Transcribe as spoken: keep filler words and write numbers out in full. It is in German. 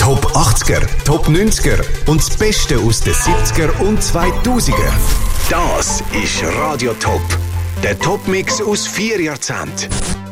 Top achtziger, Top neunziger und das Beste aus den siebziger und zweitausender. Das ist Radio Top. Der Top-Mix aus vier Jahrzehnten.